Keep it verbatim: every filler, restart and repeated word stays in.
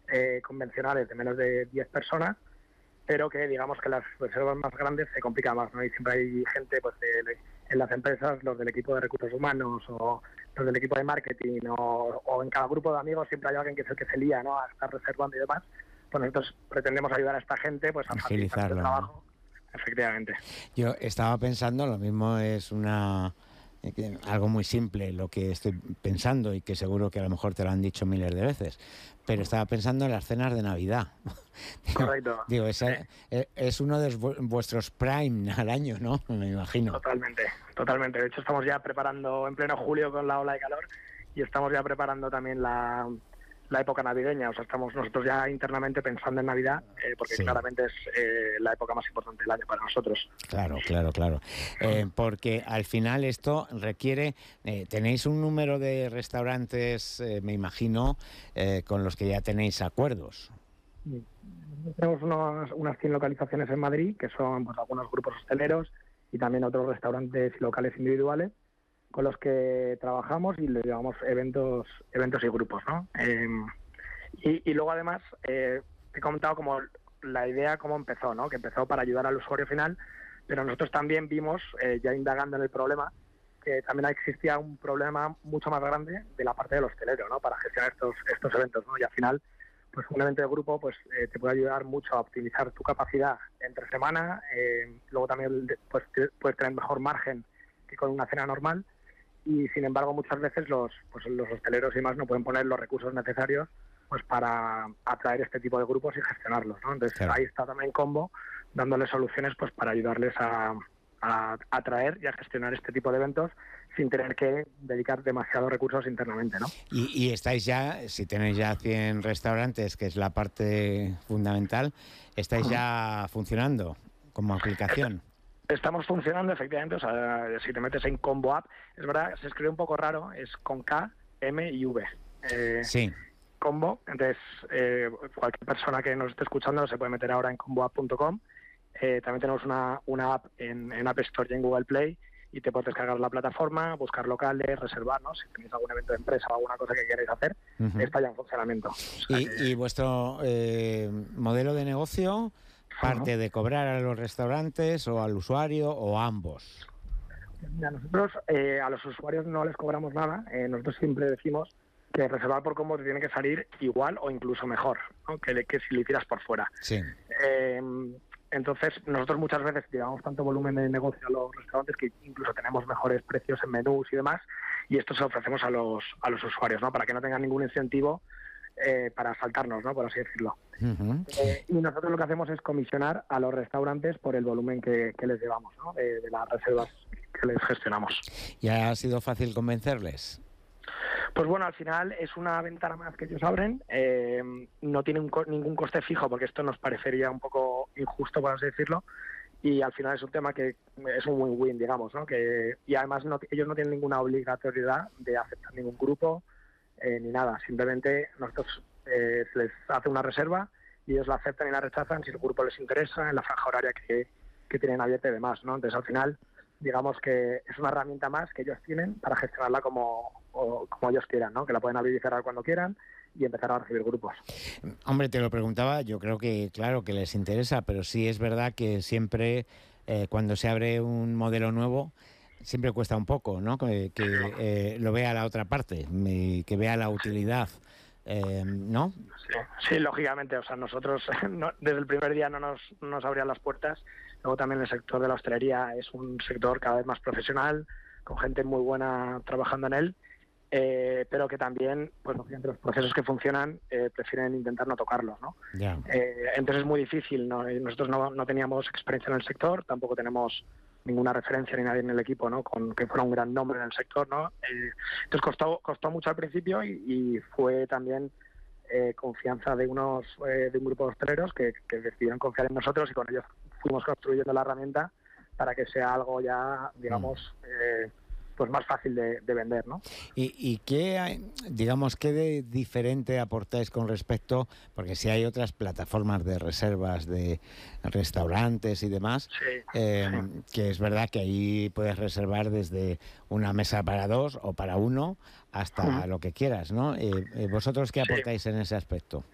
eh, convencionales de menos de diez personas, pero que digamos que las reservas más grandes se complica más, ¿no? Y siempre hay gente pues de, en las empresas, los del equipo de recursos humanos o los del equipo de marketing o, o en cada grupo de amigos siempre hay alguien que es el que se lía, ¿no?, a estar reservando y demás. Pues nosotros pretendemos ayudar a esta gente pues a facilitar el trabajo. Efectivamente. Yo estaba pensando, lo mismo es una eh, algo muy simple lo que estoy pensando y que seguro que a lo mejor te lo han dicho miles de veces, pero estaba pensando en las cenas de Navidad. Correcto. Digo, esa, sí. es uno de vuestros prime al año, ¿no? Me imagino. Totalmente, totalmente. De hecho, estamos ya preparando en pleno julio con la ola de calor y estamos ya preparando también la... la época navideña, o sea, estamos nosotros ya internamente pensando en Navidad, eh, porque sí. claramente es eh, la época más importante del año para nosotros. Claro, claro, claro. Eh, porque al final esto requiere, eh, tenéis un número de restaurantes, eh, me imagino, eh, con los que ya tenéis acuerdos. Sí. Tenemos unos, unas cien localizaciones en Madrid, que son pues, algunos grupos hosteleros y también otros restaurantes y locales individuales, con los que trabajamos y le llevamos eventos eventos y grupos, ¿no? Eh, y, y luego además eh, te he comentado como la idea cómo empezó, ¿no? Que empezó para ayudar al usuario final, pero nosotros también vimos, eh, ya indagando en el problema, que también existía un problema mucho más grande de la parte del hostelero, ¿no? Para gestionar estos estos eventos, ¿no? Y al final, pues un evento de grupo pues eh, te puede ayudar mucho a optimizar tu capacidad entre semana, eh, luego también pues puedes tener mejor margen que con una cena normal. Y sin embargo muchas veces los pues los hosteleros y más no pueden poner los recursos necesarios pues para atraer este tipo de grupos y gestionarlos, ¿no? Entonces claro. Ahí está también Combo dándoles soluciones pues para ayudarles a, a atraer y a gestionar este tipo de eventos sin tener que dedicar demasiados recursos internamente, ¿no? Y, y estáis ya, si tenéis ya cien restaurantes, que es la parte fundamental, estáis ya funcionando como aplicación. Estamos funcionando, efectivamente, o sea, si te metes en Combo App, es verdad, se escribe un poco raro, es con K, M y V. Eh, sí. Combo, entonces eh, cualquier persona que nos esté escuchando se puede meter ahora en combo app punto com. Eh, también tenemos una, una app en, en App Store y en Google Play y te puedes descargar la plataforma, buscar locales, reservar, ¿no? Si tenéis algún evento de empresa o alguna cosa que queráis hacer, uh-huh. está ya en funcionamiento. O sea ¿Y, que... ¿Y vuestro eh, modelo de negocio parte de cobrar a los restaurantes o al usuario o a ambos? Mira, nosotros eh, a los usuarios no les cobramos nada. Eh, nosotros siempre decimos que reservar por Combo te tiene que salir igual o incluso mejor, ¿no? que, que si lo hicieras por fuera. Sí. Eh, entonces, nosotros muchas veces llevamos tanto volumen de negocio a los restaurantes que incluso tenemos mejores precios en menús y demás, y esto se lo ofrecemos a los, a los usuarios, ¿no? Para que no tengan ningún incentivo Eh, para saltarnos, ¿no? Por así decirlo. Uh-huh. Eh, y nosotros lo que hacemos es comisionar a los restaurantes por el volumen que, que les llevamos, ¿no? De, de las reservas que les gestionamos. ¿Y ha sido fácil convencerles? Pues bueno, al final es una ventana más que ellos abren, eh, no tiene un co- ningún coste fijo, porque esto nos parecería un poco injusto, por así decirlo, y al final es un tema que es un win-win, digamos, ¿no? Que, y además no, ellos no tienen ninguna obligatoriedad de aceptar ningún grupo, Eh, ni nada, simplemente nosotros eh, se les hace una reserva y ellos la aceptan y la rechazan si el grupo les interesa, en la franja horaria que, que tienen abierta y demás, ¿no? Entonces al final digamos que es una herramienta más que ellos tienen para gestionarla como, o, como ellos quieran, ¿no? Que la pueden abrir y cerrar cuando quieran y empezar a recibir grupos. Hombre, te lo preguntaba, yo creo que claro que les interesa, pero sí es verdad que siempre eh, cuando se abre un modelo nuevo siempre cuesta un poco, ¿no? Que, que eh, lo vea la otra parte, que vea la utilidad, eh, ¿no? Sí, sí, lógicamente. O sea, nosotros no, desde el primer día no nos, no nos abrían las puertas. Luego también el sector de la hostelería es un sector cada vez más profesional, con gente muy buena trabajando en él, eh, pero que también, pues lógicamente los procesos que funcionan eh, prefieren intentar no tocarlos, ¿no? Yeah. Eh, entonces es muy difícil, ¿no? Nosotros no, no teníamos experiencia en el sector, tampoco tenemos ninguna referencia ni nadie en el equipo, ¿no? Con que fuera un gran nombre en el sector, ¿no? Eh, entonces costó costó mucho al principio y, y fue también eh, confianza de unos eh, de un grupo de hosteleros que, que decidieron confiar en nosotros y con ellos fuimos construyendo la herramienta para que sea algo ya, digamos, mm. eh, pues más fácil de, de vender, ¿no? ¿Y, y qué, digamos, qué de diferente aportáis con respecto, porque si hay otras plataformas de reservas de restaurantes y demás, sí, eh, sí. que es verdad que ahí puedes reservar desde una mesa para dos o para uno hasta uh-huh. lo que quieras, ¿no? Eh, ¿Vosotros qué aportáis sí. en ese aspecto?